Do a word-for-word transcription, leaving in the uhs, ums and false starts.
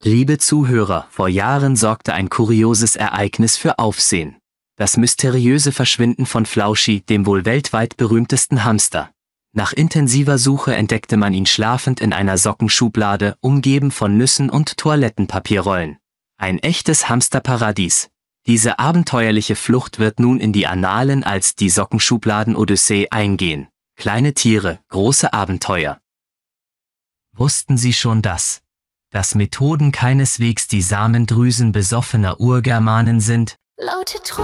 Liebe Zuhörer, vor Jahren sorgte ein kurioses Ereignis für Aufsehen. Das mysteriöse Verschwinden von Flauschi, dem wohl weltweit berühmtesten Hamster. Nach intensiver Suche entdeckte man ihn schlafend in einer Sockenschublade, umgeben von Nüssen und Toilettenpapierrollen. Ein echtes Hamsterparadies. Diese abenteuerliche Flucht wird nun in die Annalen als die Sockenschubladen-Odyssee eingehen. Kleine Tiere, große Abenteuer. Wussten Sie schon das? Dass Methoden keineswegs die Samendrüsen besoffener Urgermanen sind? Laute Träume.